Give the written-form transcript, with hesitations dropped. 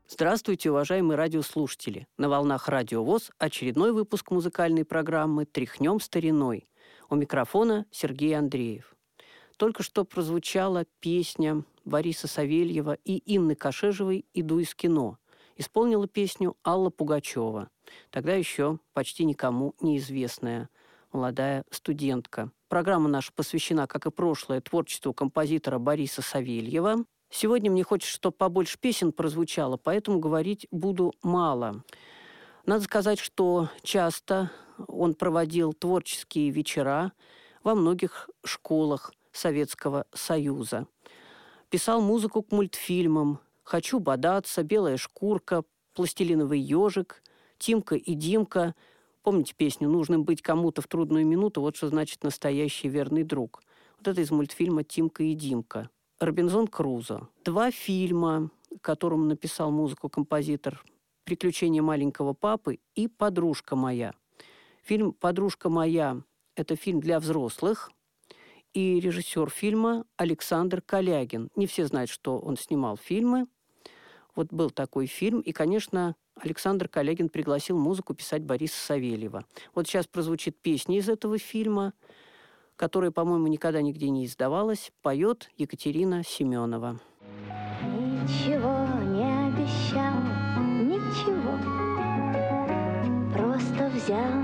Здравствуйте, уважаемые радиослушатели! На волнах Радио ВОС очередной выпуск музыкальной программы «Тряхнем стариной». У микрофона Сергей Андреев. Только что прозвучала песня Бориса Савельева и Инны Кашежевой «Иду из кино». Исполнила песню Алла Пугачева, тогда еще почти никому неизвестная молодая студентка. Программа наша посвящена, как и прошлое, творчеству композитора Бориса Савельева. Сегодня мне хочется, чтобы побольше песен прозвучало, поэтому говорить буду мало. Надо сказать, что часто он проводил творческие вечера во многих школах Советского Союза. Писал музыку к мультфильмам «Хочу бодаться», «Белая шкурка», «Пластилиновый ежик», «Тимка и Димка». Помните песню «Нужно быть кому-то в трудную минуту»? Вот что значит настоящий верный друг. Вот это из мультфильма «Тимка и Димка». «Робинзон Крузо». 2 фильма, которым написал музыку композитор: «Приключения маленького папы» и «Подружка моя». Фильм «Подружка моя» – это фильм для взрослых, и режиссер фильма Александр Калягин. Не все знают, что он снимал фильмы. Вот был такой фильм, и, конечно, Александр Калягин пригласил музыку писать Бориса Савельева. Вот сейчас прозвучит песня из этого фильма, которая, по-моему, никогда нигде не издавалась, поет Екатерина Семенова. Ничего не обещал, ничего, просто взял